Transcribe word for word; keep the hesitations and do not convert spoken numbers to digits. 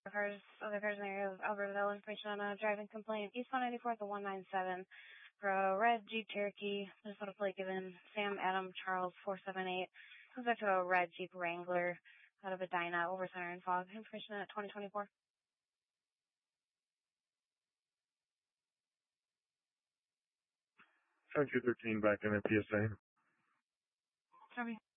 Cars, other cars in the area of Albertville, information on a driving complaint, East one ninety-fourth to one ninety-seven, for a red Jeep Cherokee, Minnesota plate given Sam Adam Charles four seven eight, comes back to a red Jeep Wrangler out of Edina, over center and fog, information at twenty twenty-four. seven two thirteen back in at P S A. Sorry.